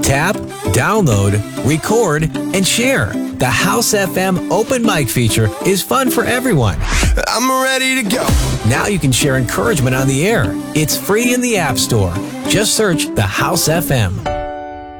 Tap, download, record, and share. The House FM open mic feature is fun for everyone. I'm ready to go. Now you can share encouragement on the air. It's free in the App Store. Just search The House FM.